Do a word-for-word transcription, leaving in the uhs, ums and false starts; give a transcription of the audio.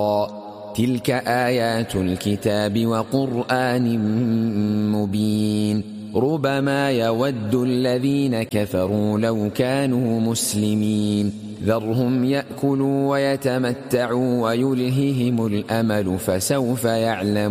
تلك آيات الكتاب وقرآن مبين ربما يود الذين كفروا لو كانوا مسلمين ذرهم يأكلوا ويتمتعوا ويلههم الأمل فسوف يعلمون